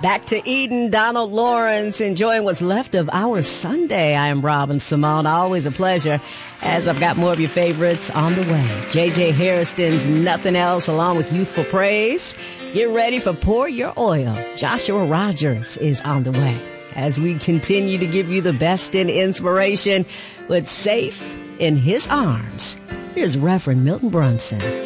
Back to Eden, Donald Lawrence, enjoying what's left of our Sunday. I am Robin Simone. Always a pleasure, as I've got more of your favorites on the way. J.J. Hairston's Nothing Else, along with Youthful Praise. Get ready for Pour Your Oil. Joshua Rogers is on the way, as we continue to give you the best in inspiration, but safe in his arms. Here's Reverend Milton Brunson.